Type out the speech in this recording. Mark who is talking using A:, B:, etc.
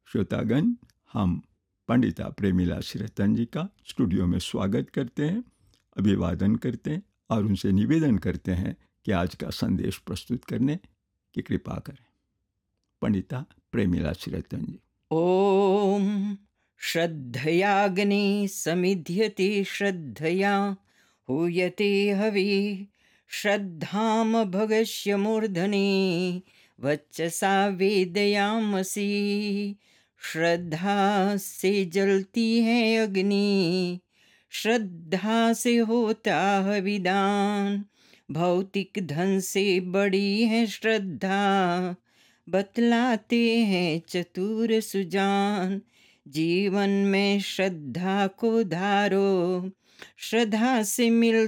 A: श्रोतागण, हम पंडिता प्रेमिला श्री रतन जी का स्टूडियो में स्वागत करते हैं, अभिवादन करते हैं और उनसे निवेदन करते हैं कि आज का संदेश प्रस्तुत करने की कृपा करें। पंडिता प्रेमिला श्री रतन जी।
B: ओम श्रद्धयाग्नि समिध्यते श्रद्धया हूयते हवि श्रद्धाम भगस्य मूर्धनि वच्चसा वेदयामसि। श्रद्धा से जलती है अग्नि, श्रद्धा से होता है विदान। भौतिक धन से बड़ी है श्रद्धा, बतलाते हैं चतुर सुजान। जीवन में श्रद्धा को धारो, श्रद्धा से मिल